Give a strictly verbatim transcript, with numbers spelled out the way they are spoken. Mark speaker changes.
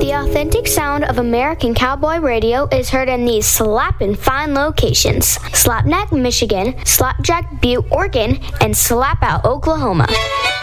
Speaker 1: The authentic sound of American cowboy radio is heard in these slappin' fine locations: Slapneck, Michigan, Slapjack, Butte, Oregon, and Slapout, Oklahoma.